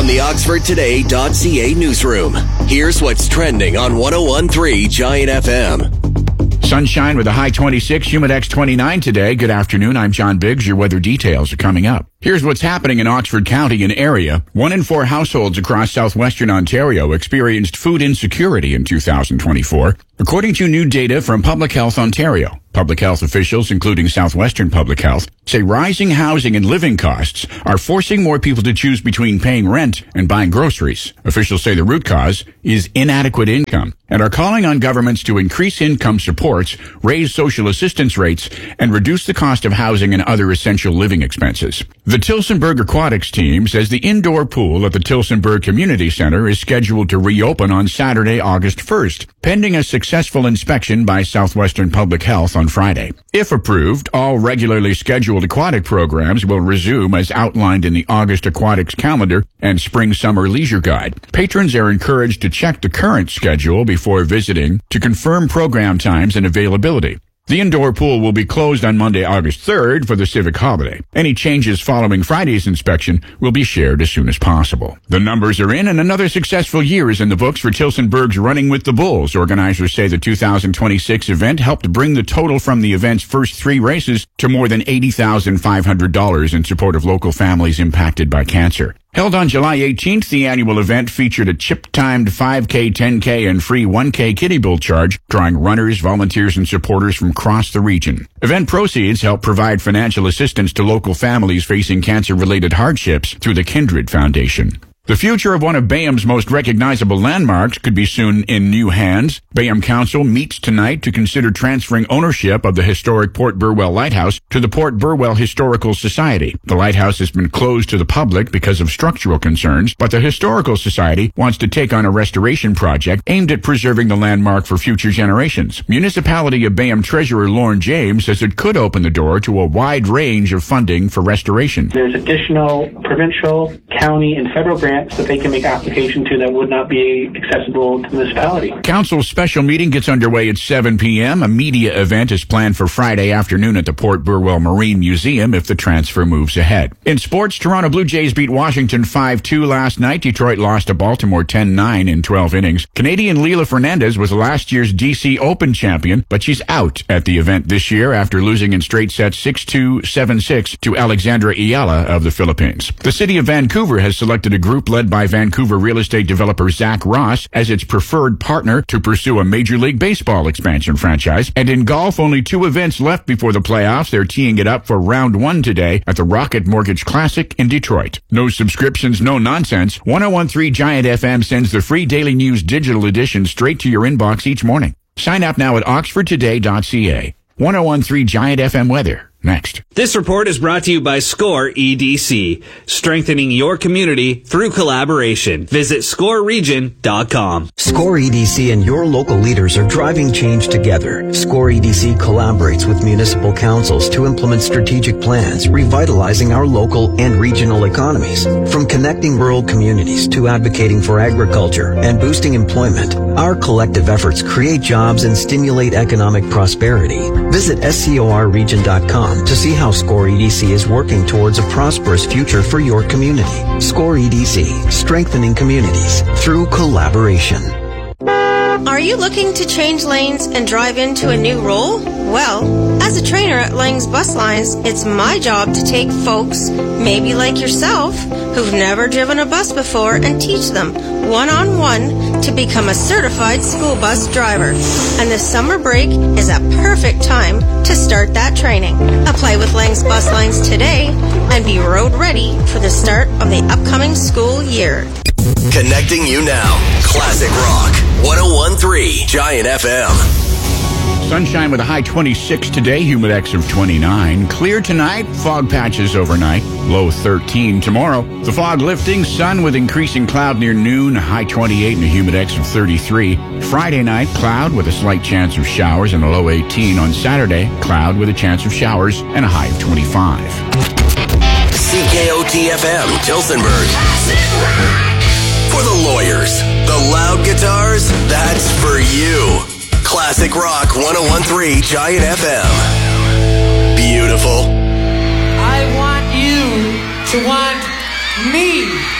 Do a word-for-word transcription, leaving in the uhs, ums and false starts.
the Oxford Today dot C A newsroom. Here's what's trending on one oh one point three Giant F M. Sunshine with a high twenty-six, Humidex twenty-nine today. Good afternoon. I'm John Biggs. Your weather details are coming up. Here's what's happening in Oxford County and area. One in four households across southwestern Ontario experienced food insecurity in two thousand twenty-four, according to new data from Public Health Ontario. Public health officials, including Southwestern Public Health, say rising housing and living costs are forcing more people to choose between paying rent and buying groceries. Officials say the root cause is inadequate income and are calling on governments to increase income supports, raise social assistance rates, and reduce the cost of housing and other essential living expenses. The Tillsonburg Aquatics team says the indoor pool at the Tillsonburg Community Center is scheduled to reopen on Saturday, August first, pending a successful inspection by Southwestern Public Health on Friday. If approved, all regularly scheduled aquatic programs will resume as outlined in the August Aquatics calendar and Spring-Summer Leisure Guide. Patrons are encouraged to check the current schedule before visiting to confirm program times and availability. The indoor pool will be closed on Monday, August third for the civic holiday. Any changes following Friday's inspection will be shared as soon as possible. The numbers are in and another successful year is in the books for Tillsonburg's Running with the Bulls. Organizers say the two thousand twenty-six event helped bring the total from the event's first three races to more than eighty thousand five hundred dollars in support of local families impacted by cancer. Held on July eighteenth, the annual event featured a chip-timed five K, ten K, and free one K kiddie bowl charge, drawing runners, volunteers, and supporters from across the region. Event proceeds help provide financial assistance to local families facing cancer-related hardships through the Kindred Foundation. The future of one of Bayham's most recognizable landmarks could be soon in new hands. Bayham Council meets tonight to consider transferring ownership of the historic Port Burwell Lighthouse to the Port Burwell Historical Society. The lighthouse has been closed to the public because of structural concerns, but the Historical Society wants to take on a restoration project aimed at preserving the landmark for future generations. Municipality of Bayham Treasurer Lorne James says it could open the door to a wide range of funding for restoration. There's additional provincial, county, and federal grants that they can make application to that would not be accessible to the municipality. Council's special meeting gets underway at seven p.m. A media event is planned for Friday afternoon at the Port Burwell Marine Museum if the transfer moves ahead. In sports, Toronto Blue Jays beat Washington five two last night. Detroit lost to Baltimore ten nine in twelve innings. Canadian Leila Fernandez was last year's D C Open champion, but she's out at the event this year after losing in straight sets six two, seven six to Alexandra Ayala of the Philippines. The city of Vancouver has selected a group led by Vancouver real estate developer Zach Ross as its preferred partner to pursue a Major League Baseball expansion franchise. And in golf, only two events left before the playoffs. They're teeing it up for round one today at the Rocket Mortgage Classic in Detroit. No subscriptions, no nonsense. one oh one point three Giant F M sends the free Daily News digital edition straight to your inbox each morning. Sign up now at oxford today dot c a. one oh one point three Giant F M weather. Next. This report is brought to you by SCORE E D C, strengthening your community through collaboration. Visit score region dot com. SCORE E D C and your local leaders are driving change together. SCORE E D C collaborates with municipal councils to implement strategic plans, revitalizing our local and regional economies. From connecting rural communities to advocating for agriculture and boosting employment, our collective efforts create jobs and stimulate economic prosperity. Visit scor region dot com to see how SCORE E D C is working towards a prosperous future for your community. SCORE E D C, strengthening communities through collaboration. Are you looking to change lanes and drive into a new role? Well, as a trainer at Lang's Bus Lines, it's my job to take folks, maybe like yourself, who've never driven a bus before and teach them one-on-one to become a certified school bus driver. And the summer break is a perfect time to start that training. Apply with Lang's Bus Lines today and be road ready for the start of the upcoming school year. Connecting you now. Classic Rock. one oh one point three Giant F M. Sunshine with a high twenty-six today, Humidex of twenty-nine. Clear tonight, fog patches overnight, low thirteen tomorrow. The fog lifting, sun with increasing cloud near noon, a high twenty-eight and a Humidex of thirty-three. Friday night, cloud with a slight chance of showers and a low eighteen. On Saturday, cloud with a chance of showers and a high of twenty-five. C K O T F M, Tillsonburg. For the lawyers, the loud guitars, that's for you. Classic Rock one oh one point three Giant F M. Beautiful. I want you to want me.